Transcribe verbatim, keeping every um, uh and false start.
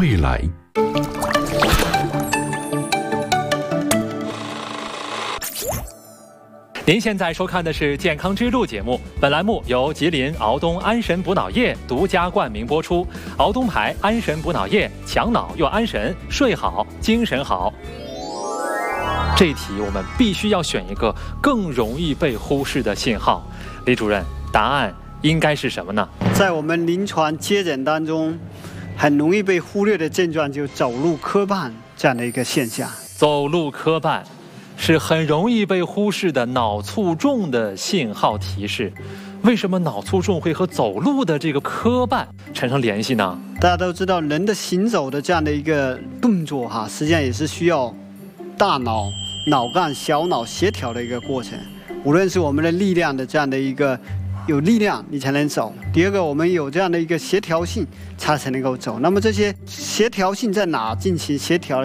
未来。 您现在收看的是《健康之路》节目，本栏目由吉林敖东安神补脑液独家冠名播出。敖东牌安神补脑液，强脑又安神，睡好精神好。这一题我们必须要选一个更容易被忽视的信号。李主任，答案应该是什么呢？ 在我们临床接诊当中，很容易被忽略的症状就是走路磕绊这样的一个现象。 走路磕绊是很容易被忽视的脑卒中的信号提示。为什么脑卒中会和走路的这个磕绊产生联系呢？ 大家都知道，人的行走的这样的一个动作哈，实际上也是需要大脑、脑干、小脑协调的一个过程。无论是我们的力量的这样的一个有力量，你才能走；第二个，我们有这样的一个协调性，才才能够走。那么这些协调性在哪进行协调？